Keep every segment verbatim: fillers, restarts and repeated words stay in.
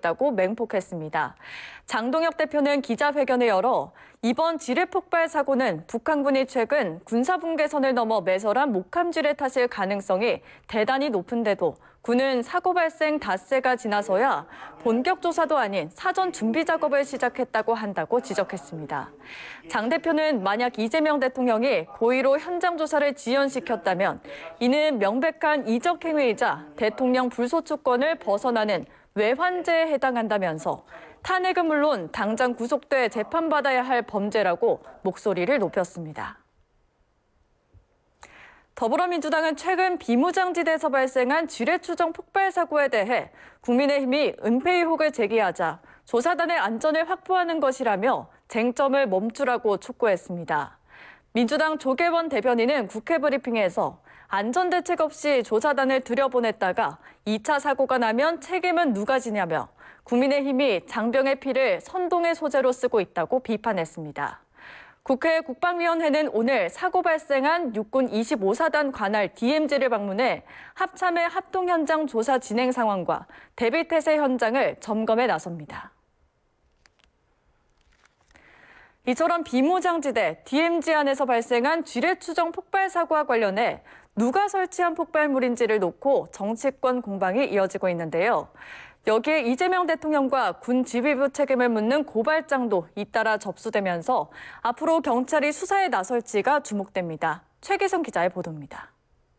있다고 맹폭했습니다. 장동혁 대표는 기자회견을 열어 이번 지뢰 폭발 사고는 북한군이 최근 군사분계선을 넘어 매설한 목함지뢰 탓일 가능성이 대단히 높은데도 군은 사고 발생 닷새가 지나서야 본격 조사도 아닌 사전 준비 작업을 시작했다고 한다고 지적했습니다. 장 대표는 만약 이재명 대통령이 고의로 현장 조사를 지연시켰다면 이는 명백한 이적 행위이자 대통령 불소추권을 벗어나는 외환죄에 해당한다면서 탄핵은 물론 당장 구속돼 재판받아야 할 범죄라고 목소리를 높였습니다. 더불어민주당은 최근 비무장지대에서 발생한 지뢰 추정 폭발 사고에 대해 국민의힘이 은폐 의혹을 제기하자 조사단의 안전을 확보하는 것이라며 쟁점을 멈추라고 촉구했습니다. 민주당 조계원 대변인은 국회 브리핑에서 안전대책 없이 조사단을 들여보냈다가 이 차 사고가 나면 책임은 누가 지냐며 국민의힘이 장병의 피를 선동의 소재로 쓰고 있다고 비판했습니다. 국회 국방위원회는 오늘 사고 발생한 육군 이십오 사단 관할 디엠지를 방문해 합참의 합동 현장 조사 진행 상황과 대비태세 현장을 점검에 나섭니다. 이처럼 비무장지대 디엠지 안에서 발생한 지뢰 추정 폭발 사고와 관련해 누가 설치한 폭발물인지를 놓고 정치권 공방이 이어지고 있는데요. 여기에 이재명 대통령과 군 지휘부 책임을 묻는 고발장도 잇따라 접수되면서 앞으로 경찰이 수사에 나설지가 주목됩니다. 최기성 기자의 보도입니다.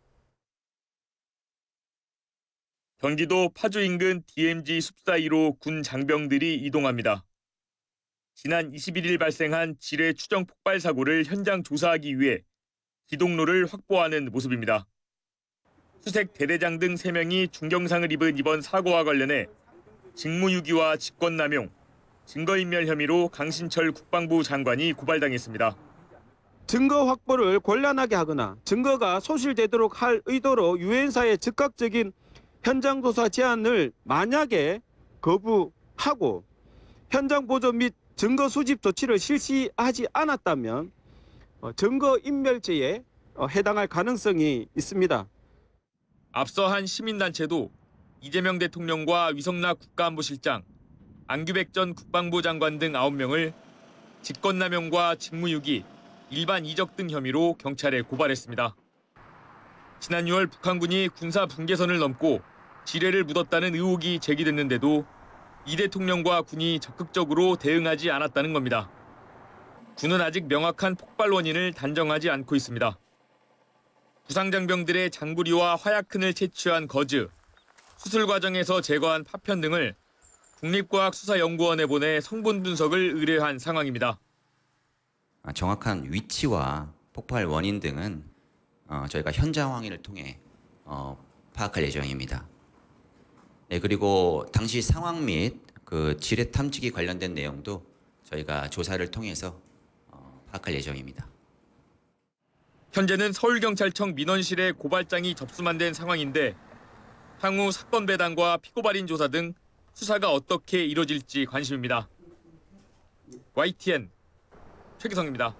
경기도 파주 인근 디엠지 숲사이로 군 장병들이 이동합니다. 지난 이십일 일 발생한 지뢰 추정 폭발 사고를 현장 조사하기 위해 기동로를 확보하는 모습입니다. 수색 대대장 등 세 명이 중경상을 입은 이번 사고와 관련해 직무유기와 직권남용, 증거인멸 혐의로 강신철 국방부 장관이 고발당했습니다. 증거 확보를 곤란하게 하거나 증거가 소실되도록 할 의도로 유엔사의 즉각적인 현장 조사 제안을 만약에 거부하고 현장 보조 및 증거 수집 조치를 실시하지 않았다면 증거인멸죄에 해당할 가능성이 있습니다. 앞서 한 시민단체도 이재명 대통령과 위성락 국가안보실장, 안규백 전 국방부 장관 등 아홉 명을 직권남용과 직무유기, 일반 이적 등 혐의로 경찰에 고발했습니다. 지난 유월 북한군이 군사 분계선을 넘고 지뢰를 묻었다는 의혹이 제기됐는데도 이 대통령과 군이 적극적으로 대응하지 않았다는 겁니다. 군은 아직 명확한 폭발 원인을 단정하지 않고 있습니다. 부상장병들의 장부리와 화약흔을 채취한 거즈, 수술 과정에서 제거한 파편 등을 국립과학수사연구원에 보내 성분 분석을 의뢰한 상황입니다. 정확한 위치와 폭발 원인 등은 저희가 현장 확인을 통해 파악할 예정입니다. 네, 그리고 당시 상황 및 그 지뢰 탐지기 관련된 내용도 저희가 조사를 통해서 파악할 예정입니다. 현재는 서울경찰청 민원실에 고발장이 접수만 된 상황인데 향후 사건 배당과 피고발인 조사 등 수사가 어떻게 이뤄질지 관심입니다. 와이티엔 최기성입니다.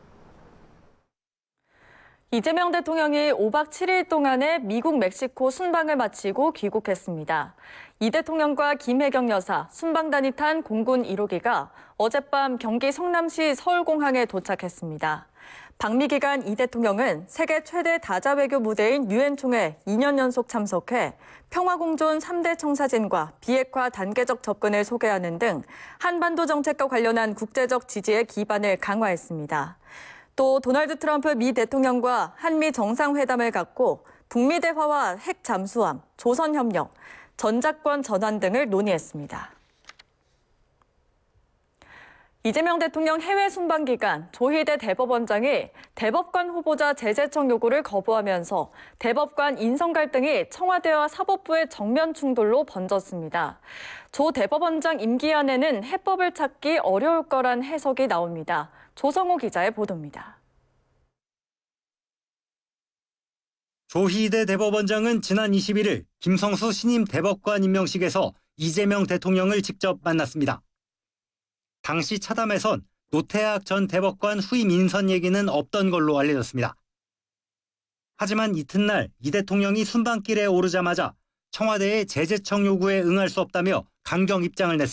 이재명 대통령이 오박 칠일 동안의 미국 멕시코 순방을 마치고 귀국했습니다. 이 대통령과 김혜경 여사, 순방단이 탄 공군 일 호기가 어젯밤 경기 성남시 서울공항에 도착했습니다. 방미 기간 이 대통령은 세계 최대 다자 외교 무대인 유엔 총회 이 년 연속 참석해 평화공존 삼 대 청사진과 비핵화 단계적 접근을 소개하는 등 한반도 정책과 관련한 국제적 지지의 기반을 강화했습니다. 또 도널드 트럼프 미 대통령과 한미 정상회담을 갖고 북미 대화와 핵 잠수함, 조선 협력, 전작권 전환 등을 논의했습니다. 이재명 대통령 해외 순방 기간 조희대 대법원장이 대법관 후보자 재제청 요구를 거부하면서 대법관 인선 갈등이 청와대와 사법부의 정면 충돌로 번졌습니다. 조 대법원장 임기 안에는 해법을 찾기 어려울 거란 해석이 나옵니다. 조성호 기자의 보도입니다. 조희대 대법원장은 지난 이십일 일 김성수 신임 대법관 임명식에서 이재명 대통령을 직접 만났습니다. 당시 차담에선 노태학 전 대법관 후임 인선 얘기는 없던 걸로 알려졌습니다. 하지만 이튿날 이 대통령이 순방길에 오르자마자 청와대의 재제청 요구에 응할 수 없다며 강경 입장을 냈습니다.